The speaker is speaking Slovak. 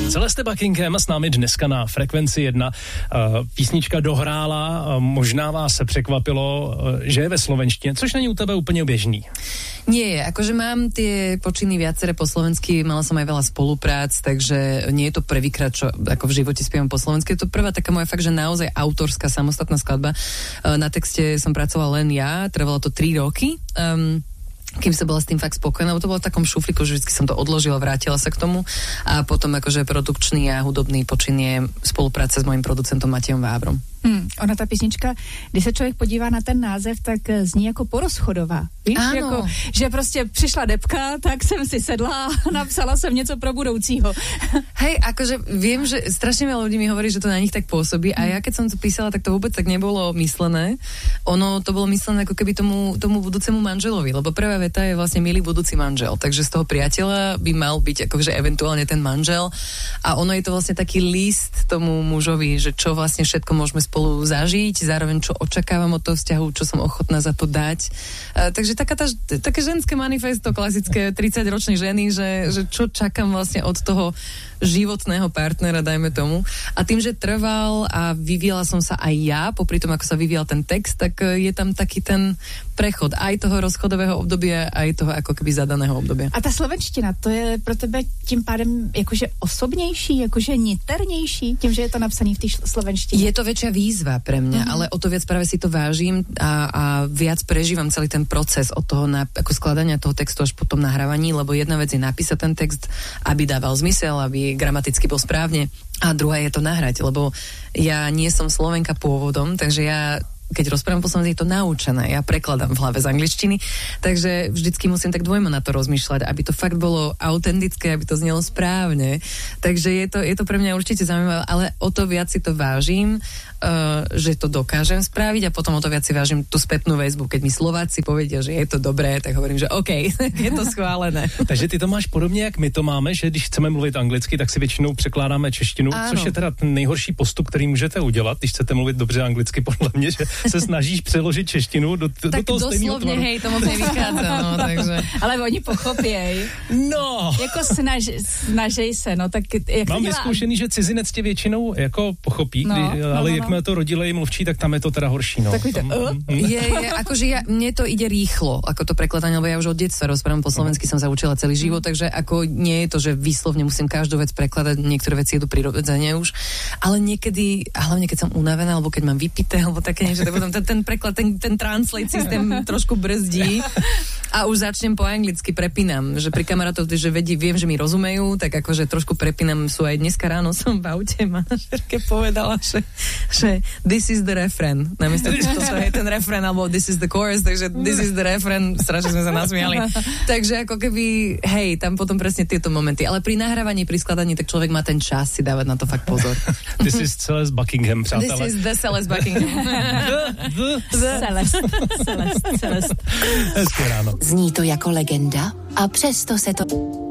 Celeste Buckingham s námi dneska na Frekvenci 1. Písnička dohrála, možná vás se překvapilo, že je ve slovenštině, což není u tebe úplně běžný. Nie je, akože mám tie počiny viaceré po slovensky, mala som aj veľa spoluprác, takže nie je to prvýkrát, čo ako v živote spievam po slovensky. Je to prvá taká moja fakt, že naozaj autorská samostatná skladba. Na texte som pracovala len ja, trvalo to 3 roky. Kým sa bola s tým fakt spokojná, to bolo v takom šuflíku, že vždy som to odložila, vrátila sa k tomu a potom akože produkčný a hudobný počin je spolupráce s mojím producentom Matejom Vávrom. Ona ta písnička, když se člověk podívá na ten název, tak zní jako porozchodová. Víš, jako, že prostě přišla depka, tak jsem si sedla a napsala jsem něco pro budoucího. Hej, akože viem, že strašne veľa ľudí mi hovorí, že to na nich tak pôsobí a ja keď som to písala, tak to vôbec tak nebolo myslené. Ono to bolo myslené ako keby tomu budúcemu manželovi, lebo prvá veta je vlastne milý budúci manžel, takže z toho priateľa by mal byť akože eventuálne ten manžel a ono je to vlastne taký list tomu mužovi, že čo vlastne všetko môžeme spolu zažiť, zároveň čo očakávam od toho vzťahu, čo som ochotná za to dať. Takže také ženské manifesto klasické 30-ročnej ženy, že čo čakám vlastne od toho životného partnera, dajme tomu. A tým, že trval a vyvíjala som sa aj ja, popri tom, ako sa vyvíjal ten text, tak je tam taký ten prechod aj toho rozchodového obdobia, aj toho ako keby zadaného obdobia. A ta slovenština, to je pro tebe tím pádem jakože osobnější, jakože niternější, tím, že je to napsaný v té slovenštině? Je to väčšia výzva pre mňa, ale o to viac práve si to vážim a viac prežívam celý ten proces od toho ako skladania toho textu až potom nahrávaní, lebo jedna vec je napísať ten text, aby dával zmysel, aby gramaticky bol správne a druhá je to nahrať, lebo ja nie som Slovenka pôvodom, takže ja keď rozprávam po slovensky, je to naučené. Ja prekladám v hlave z angličtiny, takže vždycky musím tak dvojmo na to rozmýšľať, aby to fakt bolo autentické, aby to znelo správne. Takže je to pre mňa určite zaujímavé, ale o to viac si to vážim, že to dokážem spraviť a potom o to viac si vážim tú spätnú väzbu. Keď mi Slováci povedia, že je to dobré, tak hovorím, že OK, je to schválené. Takže ty to máš podobně, jak my to máme, že když chceme mluvit anglicky, tak si většinou překládáme češtinu, což je teda ten nejhorší postup, který můžete udělat, když chcete mluvit dobře anglicky, podle mě, že se snažíš přeložit češtinu do toho stejného tvaru. Hej, to moc nevychádza, no, takže. Ale oni pochopěj. No. Jako snažej se, no, tak jak mám vyzkoušený, že cizinec tě většinou jako pochopí, ale jakmile to rodilej mluvčí, tak tam je to teda horší, no. Takový to, akože mne to ide rýchlo, ako to prekladanie, lebo ja už od detstva rozprávam po slovensky, som sa učila celý život, takže ako nie je to, že výslovne musím každú vec prekladať, niektoré veci idú prirodzene už, ale niekedy, a hlavne keď som unavená, alebo keď mám vypité, alebo také niečo, tak potom ten preklad, ten translate systém trošku brzdí a už začnem po anglicky, prepínam, že pri kamarátov, že viem, že mi rozumejú, tak akože trošku prepínam, sú aj dneska ráno som v aute, manažerke povedala, že this is the refrain, namiesto toto je ten refrain, alebo this is the chorus, takže this is the refrain, strašne sme sa nasmiali. Takže ako keby, hej, tam potom presne tieto momenty, ale pri nahrávaní, pri skladaní, tak človek má ten čas si dávať na to fakt pozor. This is Celeste Buckingham, přátelé. This is the Celeste Buckingham. Celeste. Hezké ráno. Zní to jako legenda a přesto se to